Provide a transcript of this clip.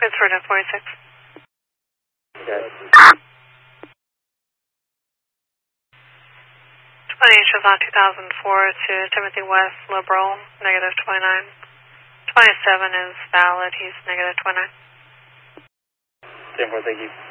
It's for 1046. Okay. 20 Chevron 2004 to Timothy West, Liberal, negative 29. 27 is valid, he's negative 29. 10-4, thank you.